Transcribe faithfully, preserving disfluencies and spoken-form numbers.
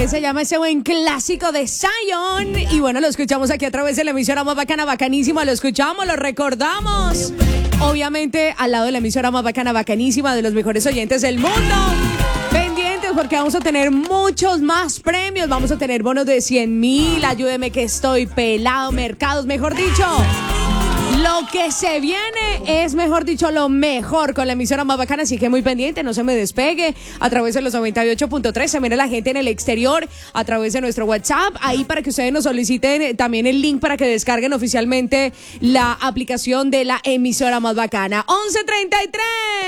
se llama ese buen clásico de Zion. Y bueno, lo escuchamos aquí a través de la emisora más bacana, bacanísima. Lo escuchamos, lo recordamos. Obviamente, al lado de la emisora más bacana, bacanísima, de los mejores oyentes del mundo. Pendientes porque vamos a tener muchos más premios. Vamos a tener bonos de cien mil. Ayúdeme que estoy pelado. Mercados, mejor dicho. Lo que se viene es, mejor dicho, lo mejor con la emisora más bacana, así que muy pendiente, no se me despegue a través de los noventa y ocho punto tres, también a la gente en el exterior a través de nuestro WhatsApp, ahí para que ustedes nos soliciten también el link para que descarguen oficialmente la aplicación de la emisora más bacana. once treinta y tres